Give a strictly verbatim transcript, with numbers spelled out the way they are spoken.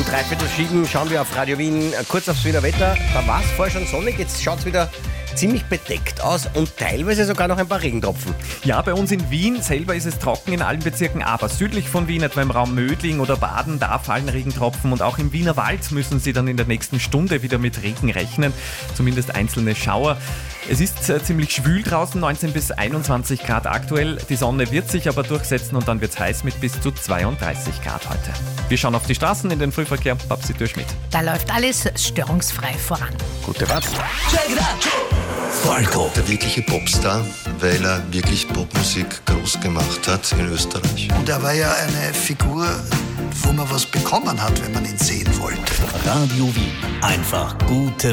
Um dreiviertel sieben schauen wir auf Radio Wien kurz aufs Wiener Wetter. Da war es vorher schon sonnig, jetzt schaut es wieder ziemlich bedeckt aus und teilweise sogar noch ein paar Regentropfen. Ja, bei uns in Wien selber ist es trocken in allen Bezirken, aber südlich von Wien, etwa im Raum Mödling oder Baden, da fallen Regentropfen und auch im Wiener Wald müssen Sie dann in der nächsten Stunde wieder mit Regen rechnen, zumindest einzelne Schauer. Es ist äh, ziemlich schwül draußen, neunzehn bis einundzwanzig Grad aktuell. Die Sonne wird sich aber durchsetzen und dann wird es heiß mit bis zu zweiunddreißig Grad heute. Wir schauen auf die Straßen in den Frühverkehr. Babsi Dürschmidt. Da läuft alles störungsfrei voran. Gute Fahrt. Falco, der wirkliche Popstar, weil er wirklich Popmusik groß gemacht hat in Österreich. Und er war ja eine Figur, wo man was bekommen hat, wenn man ihn sehen wollte. Radio Wien. Einfach gute